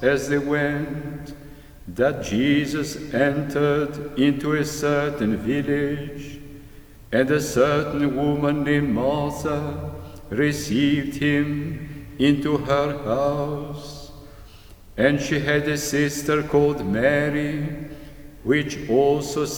as they went, that Jesus entered into a certain village, and a certain woman named Martha received him into her house. And she had a sister called Mary, which also